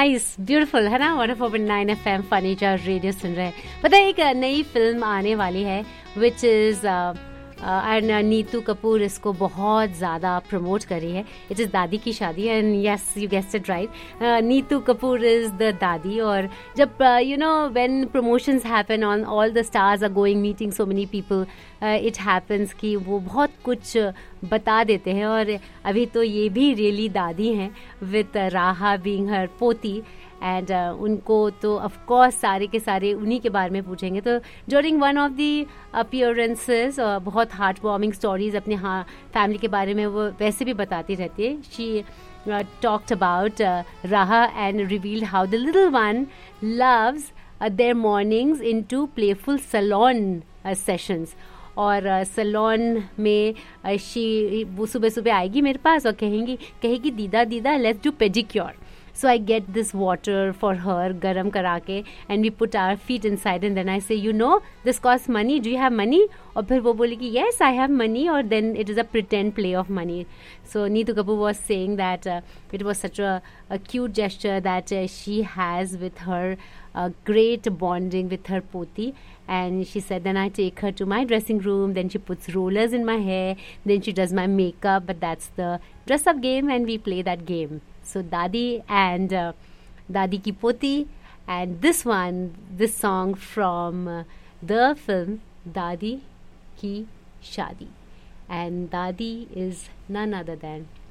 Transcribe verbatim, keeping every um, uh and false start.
Nice, beautiful है ना। One four point nine F M funny jar radio सुन रहे हैं। पता है एक नई फिल्म आने वाली है which is and Neetu Kapoor इसको बहुत ज़्यादा प्रमोट करी है। इट इज़ दादी की शादी and yes you guessed it right, Neetu Kapoor is the दादी। और जब you know when promotions happen on all the stars are going meeting so many people, it happens कि वो बहुत कुछ बता देते हैं। और अभी तो ये भी रियली दादी हैं विद राहा बीइंग हर पोती एंड uh, उनको तो ऑफ कोर्स सारे के सारे उन्हीं के बारे में पूछेंगे। तो during one of the appearances बहुत हार्ट वार्मिंग स्टोरीज अपने हाँ फैमिली के बारे में वो वैसे भी बताती रहती है। शी टॉक्ड अबाउट राहा and revealed how the little one loves there mornings into playful salon sessions. और सैलून uh, में शी uh, वो सुबह सुबह आएगी मेरे पास और कहेंगी कहेगी दीदा दीदा let's do pedicure. So I get this water for her, garam karake, and we put our feet inside, and then I say, you know, this costs money. Do you have money? और फिर वो बोलेगी, yes, I have money, or then it is a pretend play of money. So Neetu Kapoor was saying that uh, it was such a, a cute gesture that uh, she has with her uh, great bonding with her poti. And she said, then I take her to my dressing room, then she puts rollers in my hair, then she does my makeup, but that's the dress-up game, and we play that game. So Dadi and uh, Dadi Ki Poti, and this one, this song from uh, the film Dadi Ki Shadi, and Dadi is none other than